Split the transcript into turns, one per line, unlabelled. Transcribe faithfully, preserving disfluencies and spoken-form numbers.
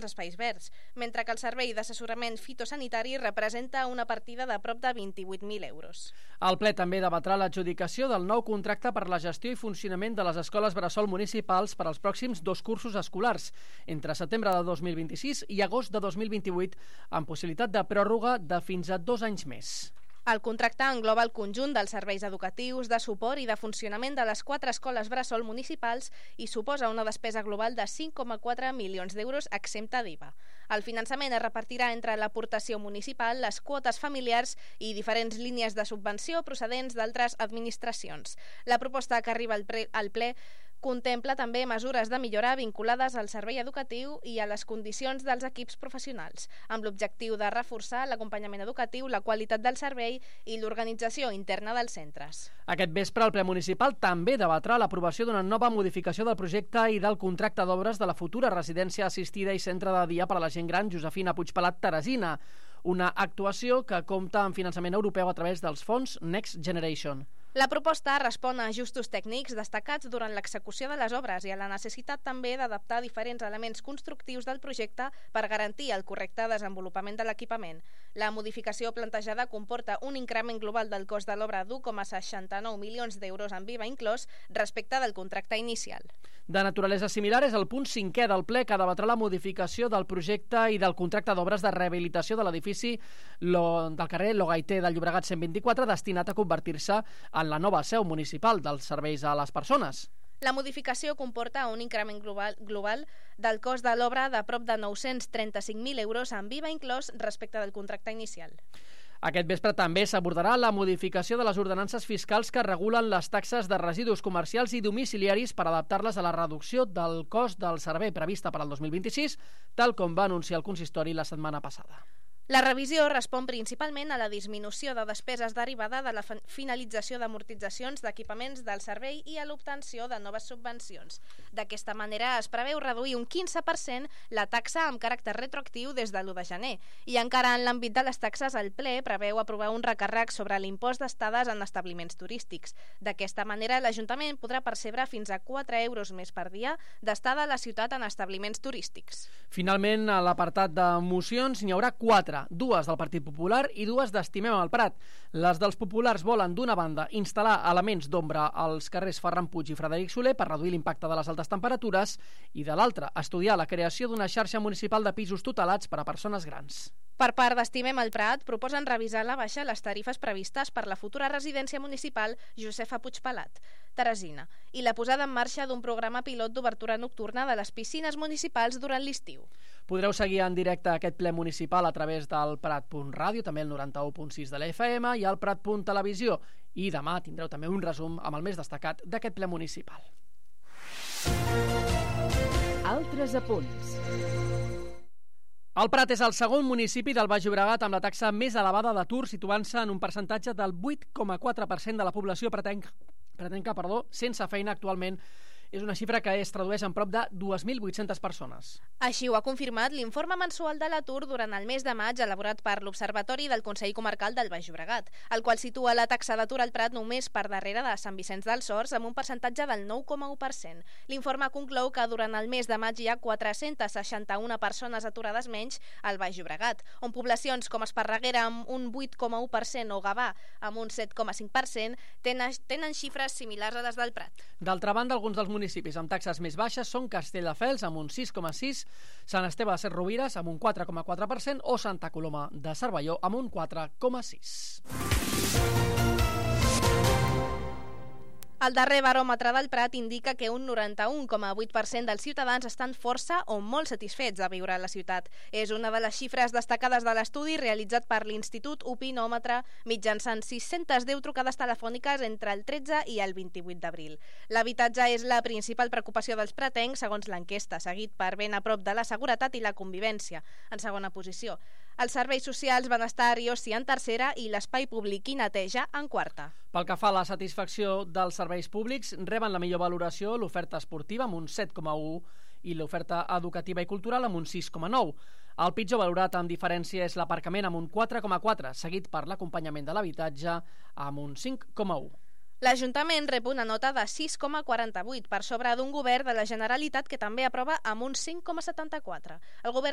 dels espais verds, mentre que el servei d'assessorament fitosanitari representa una partida de prop de vint-i-vuit mil euros.
El ple també debatrà l'adjudicació del nou contracte per la gestió i funcionament de les escoles bressol municipals per als pròxims dos cursos escolars, entre setembre de dos mil vint-i-sis i agost de dos mil vint-i-vuit, amb possibilitat de pròrroga de fins a dos anys més.
El contracte engloba el conjunt dels serveis educatius, de suport i de funcionament de les quatre escoles bressol municipals i suposa una despesa global de cinc coma quatre milions d'euros exempta d'I V A. El finançament es repartirà entre l'aportació municipal, les quotes familiars i diferents línies de subvenció procedents d'altres administracions. La proposta que arriba al ple, al ple contempla també mesures de millora vinculades al servei educatiu i a les condicions dels equips professionals, amb l'objectiu de reforçar l'acompanyament educatiu, la qualitat del servei i l'organització interna dels centres.
Aquest vespre el ple municipal també debatrà l'aprovació d'una nova modificació del projecte i del contracte d'obres de la futura residència assistida i centre de dia per a la gent gran Josefina Puigpelat Teresina, una actuació que compta amb finançament europeu a través dels fons Next Generation.
La proposta respon a ajustos tècnics destacats durant l'execució de les obres i a la necessitat també d'adaptar diferents elements constructius del projecte per garantir el correcte desenvolupament de l'equipament. La modificació plantejada comporta un increment global del cost de l'obra d'u coma seixanta-nou milions d'euros amb I V A inclòs respecte del contracte inicial.
De naturalesa similar és el punt cinquè del ple que debatrà la modificació del projecte i del contracte d'obres de rehabilitació de l'edifici del carrer Logaiter del Llobregat cent vint-i-quatre destinat a convertir-se en la nova seu municipal dels serveis a les persones.
La modificació comporta un increment global, global del cost de l'obra de prop de nou-cents trenta-cinc mil euros amb I V A inclòs respecte del contracte inicial.
Aquest vespre també s'abordarà la modificació de les ordenances fiscals que regulen les taxes de residus comercials i domiciliaris per adaptar-les a la reducció del cost del servei prevista per al dos mil vint-i-sis, tal com va anunciar el consistori la setmana passada.
La revisió respon principalment a la disminució de despeses derivada de la finalització d'amortitzacions d'equipaments del servei i a l'obtenció de noves subvencions. D'aquesta manera es preveu reduir un quinze per cent la taxa amb caràcter retroactiu des de l'u de gener i encara en l'àmbit de les taxes el ple preveu aprovar un recàrrec sobre l'impost d'estades en establiments turístics. D'aquesta manera l'Ajuntament podrà percebre fins a quatre euros més per dia d'estada a la ciutat en establiments turístics.
Finalment, a l'apartat de mocions n'hi haurà quatre, dues del Partit Popular i dues d'Estimem el Prat. Les dels populars volen, d'una banda, instal·lar elements d'ombra als carrers Ferran Puig i Frederic Soler per reduir l'impacte de les altes temperatures i, de l'altra, estudiar la creació d'una xarxa municipal de pisos tutelats per a persones grans.
Per part d'Estimem el Prat, proposen revisar a la baixa les tarifes previstes per la futura residència municipal Josefa Puigpelat, Teresina, i la posada en marxa d'un programa pilot d'obertura nocturna de les piscines municipals durant l'estiu.
Podreu seguir en directe aquest ple municipal a través del Prat punt ràdio, també el noranta-u punt sis de l'F M i el Prat punt televisió. I demà tindreu també un resum amb el més destacat d'aquest ple municipal.
Altres apunts.
El Prat és el segon municipi del Baix Llobregat amb la taxa més elevada d'atur, situant-se en un percentatge del vuit coma quatre per cent de la població pretenca, pretenca perdó, sense feina actualment. És una xifra que es tradueix en prop de dues mil vuit-centes persones.
Així ho ha confirmat l'informe mensual de l'atur durant el mes de maig elaborat per l'Observatori del Consell Comarcal del Baix Llobregat, el qual situa la taxa d'atur al Prat només per darrere de Sant Vicenç dels Horts amb un percentatge del nou coma u per cent. L'informe conclou que durant el mes de maig hi ha quatre-centes seixanta-una persones aturades menys al Baix Llobregat, on poblacions com Esparreguera amb un vuit coma u per cent o Gavà amb un set coma cinc per cent tenen, tenen xifres similars a les del Prat.
D'altra banda, alguns dels municipis amb taxes més baixes són Castelldefels amb un sis coma sis, Sant Esteve de Ses Rovires amb un quatre coma quatre per cent o Santa Coloma de Cervelló amb un quatre coma sis.
El darrer baròmetre del Prat indica que un noranta-un coma vuit per cent dels ciutadans estan força o molt satisfets de viure a la ciutat. És una de les xifres destacades de l'estudi realitzat per l'Institut Opinòmetre mitjançant sis-centes deu trucades telefòniques entre el tretze i el vint-i-vuit d'abril. L'habitatge és la principal preocupació dels pratencs, segons l'enquesta, seguit per ben a prop de la seguretat i la convivència, en segona posició. Els serveis socials, benestar i oci en tercera i l'espai públic i neteja en quarta.
Pel que fa a la satisfacció dels serveis públics, reben la millor valoració l'oferta esportiva amb un set coma u i l'oferta educativa i cultural amb un sis coma nou. El pitjor valorat amb diferència és l'aparcament amb un quatre coma quatre, seguit per l'acompanyament de l'habitatge amb un cinc coma u.
L'Ajuntament rep una nota de sis coma quaranta-vuit per sobre d'un govern de la Generalitat que també aprova amb un cinc coma setanta-quatre. El govern